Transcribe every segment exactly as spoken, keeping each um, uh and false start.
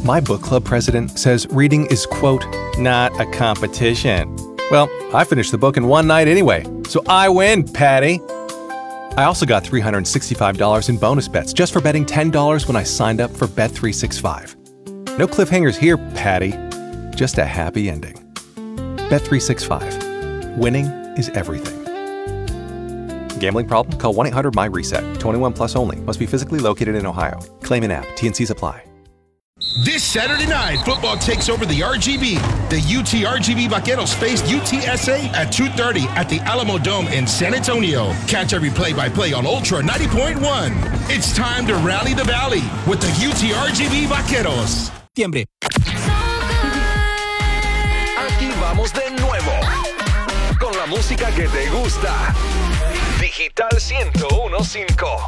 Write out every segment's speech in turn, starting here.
My book club president says reading is, quote, not a competition. Well, I finished the book in one night anyway, so I win, Patty. I also got three hundred sixty-five dollars in bonus bets just for betting ten dollars when I signed up for Bet three sixty-five. No cliffhangers here, Patty. Just a happy ending. Bet three sixty-five. Winning is everything. Gambling problem? Call one eight hundred M Y reset. twenty-one plus only. Must be physically located in Ohio. Claim in app. T N Cs apply. This Saturday night, football takes over the R G B. The U T R G B Vaqueros face U T S A at two thirty at the Alamo Dome in San Antonio. Catch every play-by-play on Ultra ninety point one. It's time to rally the valley with the U T R G B Vaqueros. Septiembre. Aquí vamos de nuevo con la música que te gusta. Digital ciento uno punto cinco.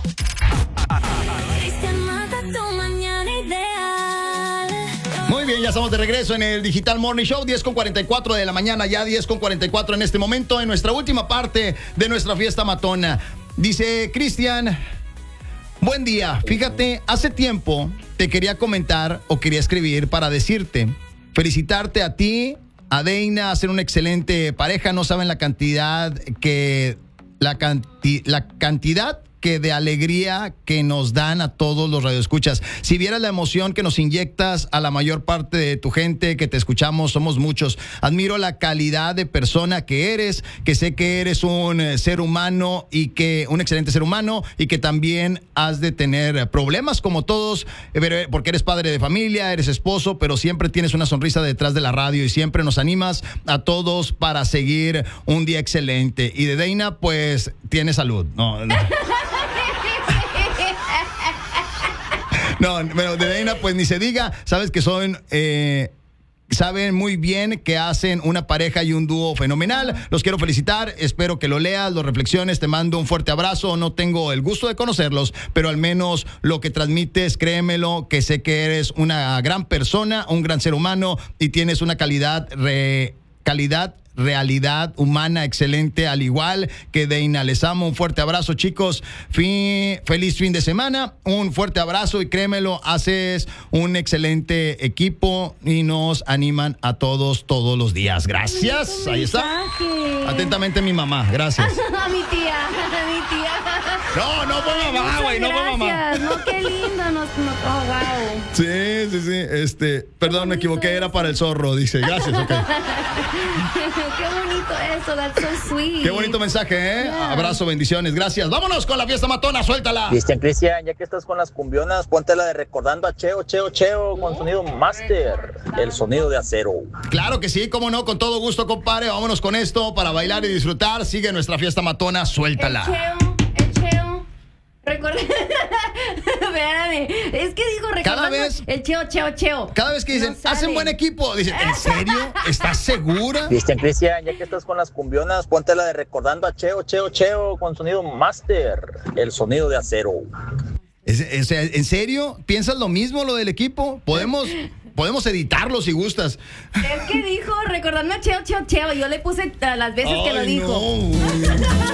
Muy bien, ya estamos de regreso en el Digital Morning Show, diez con cuarenta y cuatro de la mañana, ya diez con cuarenta y cuatro en este momento, en nuestra última parte de nuestra fiesta matona. Dice Cristian, buen día, fíjate, hace tiempo te quería comentar o quería escribir para decirte, felicitarte a ti, a Deina, a ser una excelente pareja, no saben la cantidad que, la, canti, la cantidad que de alegría que nos dan a todos los radioescuchas. Si vieras la emoción que nos inyectas a la mayor parte de tu gente que te escuchamos, somos muchos. Admiro la calidad de persona que eres, que sé que eres un eh, ser humano y que un excelente ser humano y que también has de tener problemas como todos, eh, porque eres padre de familia, eres esposo, pero siempre tienes una sonrisa detrás de la radio y siempre nos animas a todos para seguir un día excelente. Y de Deina, pues, tiene salud. No, no. No, pero de Deina, pues ni se diga. Sabes que son, eh, saben muy bien que hacen una pareja y un dúo fenomenal. Los quiero felicitar, espero que lo leas, lo reflexiones, te mando un fuerte abrazo. No tengo el gusto de conocerlos, pero al menos lo que transmites, créemelo, que sé que eres una gran persona, un gran ser humano y tienes una calidad, re, calidad realidad humana excelente, al igual que Deina. Les amo, un fuerte abrazo, chicos. Fin, feliz fin de semana, un fuerte abrazo y créemelo, haces un excelente equipo y nos animan a todos todos los días. Gracias. Ahí está. Atentamente mi mamá. Gracias. A mi tía, a mi tía. No, no fue mamá, güey, no fue mamá. No, qué lindo, nos, nos oh, wow. Sí, sí, sí. Este, perdón, me equivoqué, era para el zorro, dice. Gracias, ok. Qué bonito eso, that's so sweet. Qué bonito mensaje, ¿eh? Yeah. Abrazo, bendiciones, gracias. Vámonos con la fiesta matona, suéltala. Cristian, Cristian, ya que estás con las cumbionas, ponte la de recordando a Cheo, Cheo, Cheo, con sonido master, el sonido de acero. Claro que sí, cómo no, con todo gusto, compadre. Vámonos con esto para bailar y disfrutar. Sigue nuestra fiesta matona, suéltala. El Cheo, el Cheo. Recuerda. Espérame. Es que dijo recordando cada vez, el Cheo, Cheo, Cheo. Cada vez que dicen, no hacen buen equipo, dicen, ¿en serio? ¿Estás segura? Cristian, Cristian, ya que estás con las cumbionas, ponte la de recordando a Cheo, Cheo, Cheo, con sonido master, el sonido de acero. ¿Es, es, ¿En serio? ¿Piensas lo mismo lo del equipo? Podemos... Podemos editarlo si gustas. Es que dijo, recordando a Cheo, Cheo, Cheo. Yo le puse las veces Ay, que lo dijo. No.